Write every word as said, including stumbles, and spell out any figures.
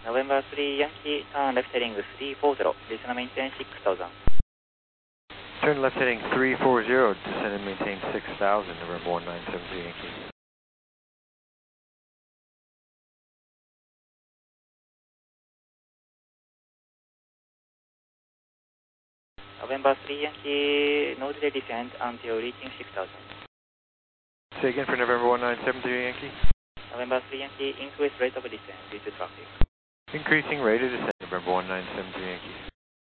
November three Yankee, turn left heading three four zero, descend and maintain six thousand. Turn left heading three four zero, descend and maintain six thousand, November one nine seven three Yankee. November three Yankee, no delay descent until reaching six thousand. Say again for November one nine seven three Yankee. November three Yankee, increase rate of descent due to traffic. Increasing rate of descent, November one nine seven three Yankee.